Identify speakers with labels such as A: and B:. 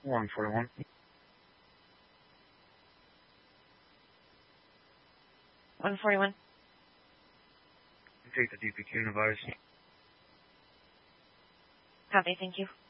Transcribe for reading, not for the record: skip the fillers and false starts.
A: 141. Take the DPQ and advise.
B: Copy, thank you.